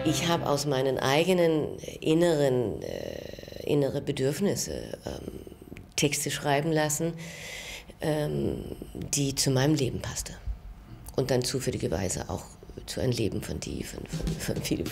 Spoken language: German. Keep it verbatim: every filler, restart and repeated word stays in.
Ich habe aus meinen eigenen inneren äh, innere Bedürfnisse ähm, Texte schreiben lassen, ähm, die zu meinem Leben passte. Und dann zufälligerweise auch zu einem Leben von die, von, von, von Philipp